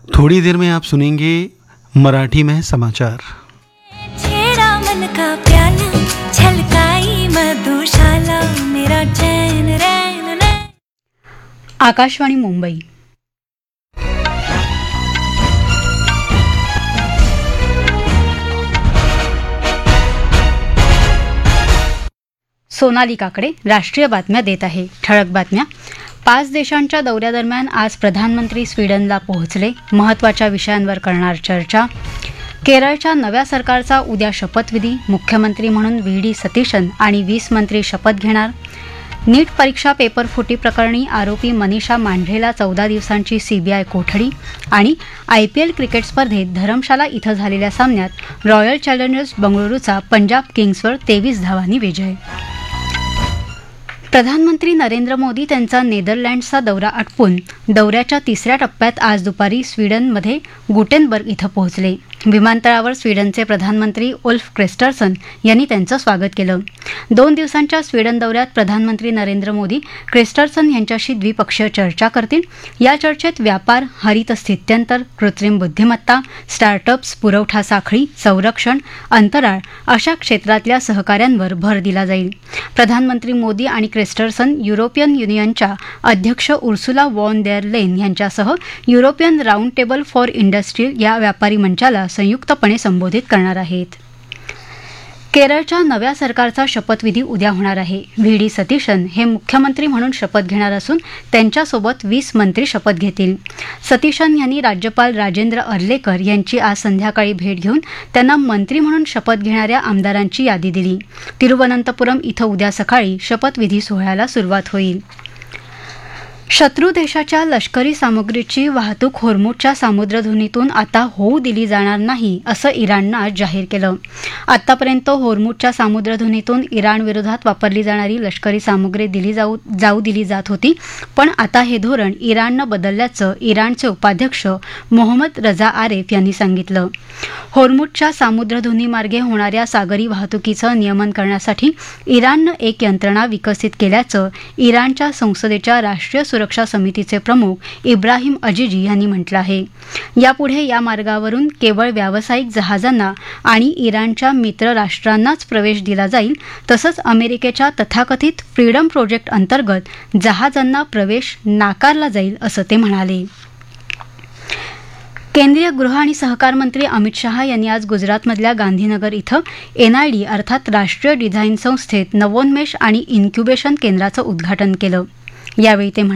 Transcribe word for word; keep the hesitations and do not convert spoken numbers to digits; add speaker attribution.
Speaker 1: थोड़ी देर में आप सुनेंगे मराठी में समाचार।
Speaker 2: छेड़ा मन का प्याला, छलकाई मधुशाला, मेरा चैन रैन रैन।
Speaker 3: आकाशवाणी मुंबई। सोनाली काकडे राष्ट्रीय बातम्या देत आहे। ठळक बातम्या। पाच देशांच्या दौऱ्यादरम्यान आज प्रधानमंत्री स्वीडनला पोहोचले। महत्त्वाच्या विषयांवर करणार चर्चा। केरळच्या नव्या सरकारचा उद्या शपथविधी। मुख्यमंत्री म्हणून व्ही डी सतीशन आणि वीस मंत्री शपथ घेणार। नीट परीक्षा पेपर फुटी प्रकरणी आरोपी मनीषा मांढरेला चौदा दिवसांची सीबीआय कोठडी। आणि आयपीएल क्रिकेट स्पर्धेत धरमशाला इथं झालेल्या सामन्यात रॉयल चॅलेंजर्स बंगळुरूचा पंजाब किंग्सवर तेवीस धावांनी विजय। प्रधानमंत्री नरेंद्र मोदी त्यांचा नेदरलँड्सचा दौरा आटपून दौऱ्याच्या तिसऱ्या टप्प्यात आज दुपारी स्वीडनमध्ये गुटेनबर्ग इथं पोहोचले। विमानतळावर स्वीडनचे प्रधानमंत्री उल्फ क्रिस्टर्सन यांनी त्यांचं स्वागत केलं। दोन दिवसांच्या स्वीडन दौऱ्यात प्रधानमंत्री नरेंद्र मोदी क्रिस्टर्सन यांच्याशी द्विपक्षीय चर्चा करतील। या चर्चेत व्यापार, हरित स्थित्यंतर, कृत्रिम बुद्धिमत्ता, स्टार्टअप्स, पुरवठा साखळी, संरक्षण, अंतराळ अशा क्षेत्रातल्या सहकार्यांवर भर दिला जाईल। प्रधानमंत्री मोदी आणि क्रिस्टर्सन युरोपियन युनियनच्या अध्यक्ष उर्सुला वॉन देर लेन यांच्यासह European round table for industry या व्यापारी मंचाला संयुक्तपणे संबोधित करणार आहेत। केरळच्या नव्या सरकारचा शपथविधी उद्या होणार आहे। व्ही डी सतीशन हे मुख्यमंत्री म्हणून शपथ घेणार असून त्यांच्यासोबत वीस मंत्री शपथ घेतील। सतीशन यांनी राज्यपाल राजेंद्र अर्लेकर यांची आज संध्याकाळी भेट घेऊन त्यांना मंत्री म्हणून शपथ घेणाऱ्या आमदारांची यादी दिली। तिरुवनंतपुरम इथं उद्या सकाळी शपथविधी सोहळ्याला सुरुवात होईल। शत्रू देशाच्या लष्करी सामुग्रीची वाहतूक होर्मुझच्या सामुद्रधुनीतून आता होऊ दिली जाणार नाही असं इराणनं आज जाहीर केलं। आतापर्यंत होर्मुझच्या सामुद्रधुनीतून इराणविरोधात वापरली जाणारी लष्करी सामुग्री दिली जाऊ जाऊ दिली जात होती, पण आता हे धोरण इराणनं बदलल्याचं इराणचे उपाध्यक्ष मोहम्मद रजा आरेफ यांनी सांगितलं। होर्मुझच्या सामुद्रधुनीमार्गे होणाऱ्या सागरी वाहतुकीचं नियमन करण्यासाठी इराणनं एक यंत्रणा विकसित केल्याचं इराणच्या संसदेच्या राष्ट्रीय सुरक्षा समितीचे प्रमुख इब्राहिम अजिजी यांनी म्हटलं आहे। यापुढे या मार्गावरून केवळ व्यावसायिक जहाजांना आणि इराणच्या मित्र राष्ट्रांनाच प्रवेश दिला जाईल, तसंच अमेरिकेच्या तथाकथित फ्रीडम प्रोजेक्ट अंतर्गत जहाजांना प्रवेश नाकारला जाईल असं ते म्हणाले। केंद्रीय गृह आणि सहकार मंत्री अमित शहा यांनी आज गुजरातमधल्या गांधीनगर इथं एनआयडी अर्थात राष्ट्रीय डिझाईन संस्थेत नवोन्मेष आणि इन्क्युबेशन केंद्राचं उद्घाटन केलं। यावेळी ते